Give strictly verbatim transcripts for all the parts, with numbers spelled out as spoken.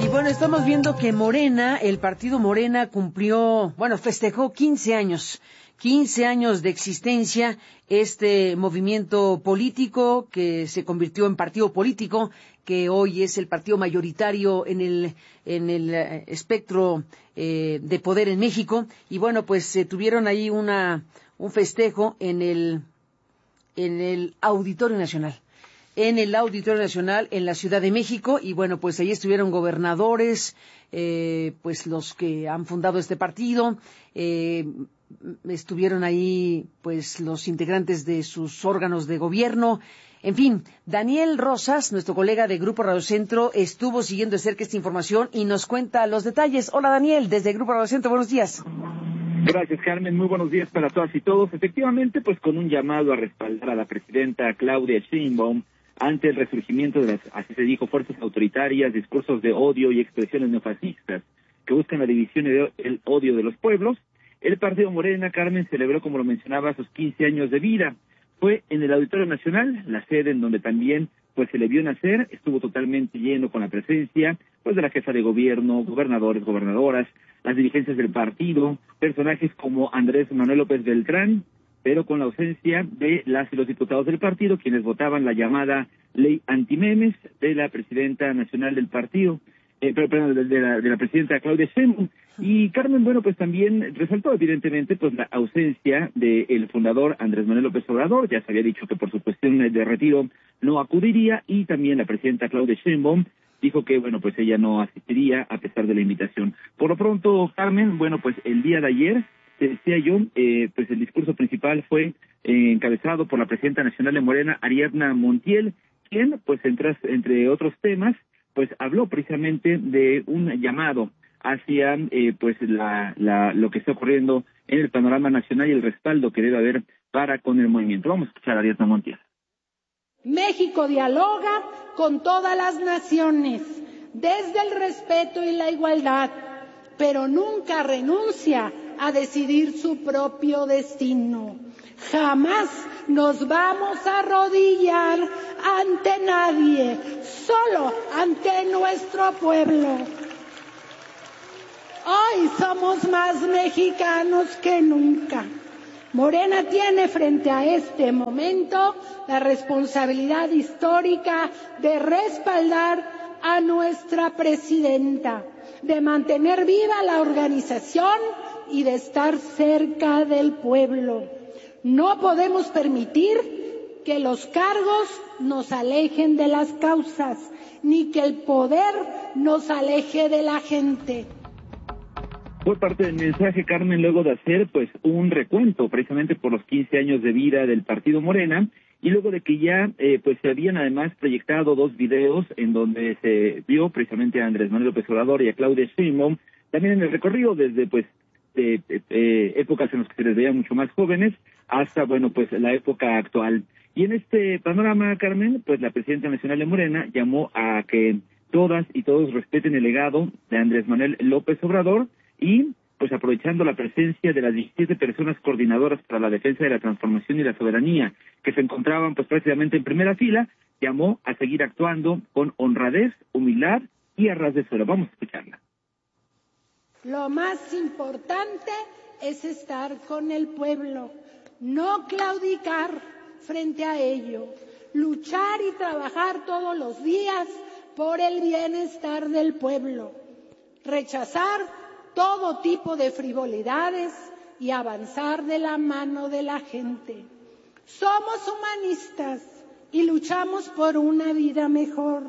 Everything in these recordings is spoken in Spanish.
bueno, estamos viendo que Morena, el partido Morena cumplió, bueno, festejó quince años, quince años de existencia, este movimiento político que se convirtió en partido político, que hoy es el partido mayoritario en el, en el eh, espectro eh, de poder en México. Y bueno, pues eh, tuvieron ahí una, un festejo en el, en el Auditorio Nacional. en el Auditorio Nacional en la Ciudad de México, y bueno, pues ahí estuvieron gobernadores, eh, pues los que han fundado este partido, eh, estuvieron ahí pues los integrantes de sus órganos de gobierno, en fin. Daniel Rosas, nuestro colega de Grupo Radio Centro, estuvo siguiendo de cerca esta información y nos cuenta los detalles. Hola Daniel, desde Grupo Radio Centro, buenos días. Gracias, Carmen. Muy buenos días para todas y todos. Efectivamente, pues con un llamado a respaldar a la presidenta Claudia Sheinbaum ante el resurgimiento de las, así se dijo, fuerzas autoritarias, discursos de odio y expresiones neofascistas que buscan la división y el odio de los pueblos, el partido Morena, Carmen, celebró, como lo mencionaba, sus quince años de vida. Fue en el Auditorio Nacional, la sede en donde también pues se le vio nacer, estuvo totalmente lleno con la presencia pues de la jefa de gobierno, gobernadores, gobernadoras, las dirigencias del partido, personajes como Andrés Manuel López Beltrán, pero con la ausencia de las y los diputados del partido, quienes votaban la llamada ley antimemes de la presidenta nacional del partido, eh, perdón, de, de, la, de la presidenta Claudia Sheinbaum. Y Carmen, bueno, pues también resaltó evidentemente pues la ausencia del fundador Andrés Manuel López Obrador. Ya se había dicho que por su cuestión de retiro no acudiría, y también la presidenta Claudia Sheinbaum dijo que, bueno, pues ella no asistiría a pesar de la invitación. Por lo pronto, Carmen, bueno, pues el día de ayer, te decía yo, eh, pues el discurso principal fue eh, encabezado por la presidenta nacional de Morena, Ariadna Montiel, quien, pues entre, entre otros temas, pues habló precisamente de un llamado hacia eh, pues la, la lo que está ocurriendo en el panorama nacional y el respaldo que debe haber para con el movimiento. Vamos a escuchar a Ariadna Montiel. México dialoga con todas las naciones desde el respeto y la igualdad, pero nunca renuncia a decidir su propio destino. Jamás nos vamos a arrodillar ante nadie, solo ante nuestro pueblo. Hoy somos más mexicanos que nunca. Morena tiene frente a este momento la responsabilidad histórica de respaldar a nuestra presidenta, de mantener viva la organización y de estar cerca del pueblo. No podemos permitir que los cargos nos alejen de las causas, ni que el poder nos aleje de la gente. Fue parte del mensaje, Carmen, luego de hacer pues un recuento precisamente por los quince años de vida del partido Morena, y luego de que ya eh, pues se habían además proyectado dos videos en donde se vio precisamente a Andrés Manuel López Obrador y a Claudia Sheinbaum, también en el recorrido desde pues de, de, de épocas en las que se les veía mucho más jóvenes hasta, bueno, pues la época actual. Y en este panorama, Carmen, pues la presidenta nacional de Morena llamó a que todas y todos respeten el legado de Andrés Manuel López Obrador, y pues aprovechando la presencia de las diecisiete personas coordinadoras para la defensa de la transformación y la soberanía que se encontraban pues prácticamente en primera fila, llamó a seguir actuando con honradez, humildad y a ras de suelo. Vamos a escucharla. Lo más importante es estar con el pueblo, no claudicar frente a ello, luchar y trabajar todos los días por el bienestar del pueblo, rechazar todo tipo de frivolidades y avanzar de la mano de la gente. Somos humanistas y luchamos por una vida mejor.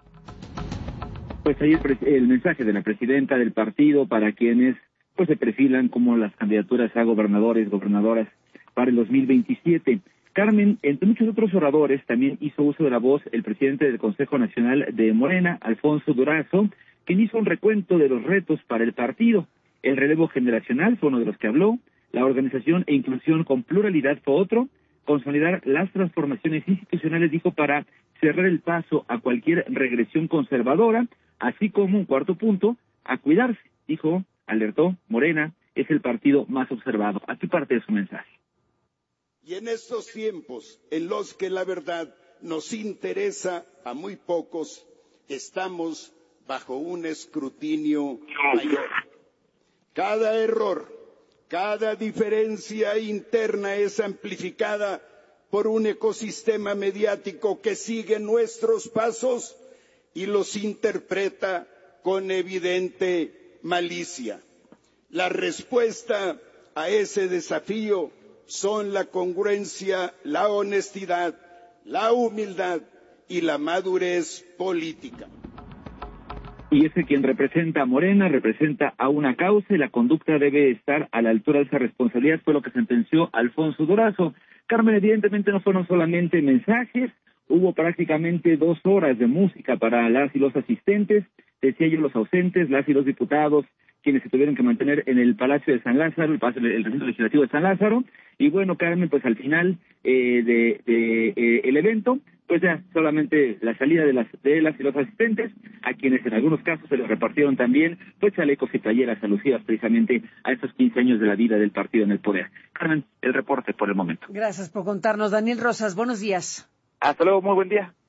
Pues ahí el, el mensaje de la presidenta del partido para quienes pues se perfilan como las candidaturas a gobernadores, gobernadoras para el dos mil veintisiete. Carmen, entre muchos otros oradores, también hizo uso de la voz el presidente del Consejo Nacional de Morena, Alfonso Durazo, quien hizo un recuento de los retos para el partido. El relevo generacional fue uno de los que habló, la organización e inclusión con pluralidad fue otro, consolidar las transformaciones institucionales, dijo, para cerrar el paso a cualquier regresión conservadora, así como un cuarto punto, a cuidarse, dijo, alertó, Morena es el partido más observado. Aquí parte de su mensaje. Y en estos tiempos en los que la verdad nos interesa a muy pocos, estamos bajo un escrutinio mayor. Cada error, cada diferencia interna es amplificada por un ecosistema mediático que sigue nuestros pasos y los interpreta con evidente malicia. La respuesta a ese desafío son la congruencia, la honestidad, la humildad y la madurez política. Y es que quien representa a Morena representa a una causa y la conducta debe estar a la altura de esa responsabilidad, fue lo que sentenció Alfonso Durazo. Carmen, evidentemente no fueron solamente mensajes, hubo prácticamente dos horas de música para las y los asistentes, decía yo los ausentes, las y los diputados, quienes se tuvieron que mantener en el Palacio de San Lázaro, el, Palacio, el recinto legislativo de San Lázaro, y bueno, Carmen, pues al final eh, de, de eh, el evento, pues ya solamente la salida de las de las y los asistentes, a quienes en algunos casos se les repartieron también pues chalecos y playeras alusivas precisamente a estos quince años de la vida del partido en el poder. Carmen, el reporte por el momento. Gracias por contarnos, Daniel Rosas, buenos días. Hasta luego, muy buen día.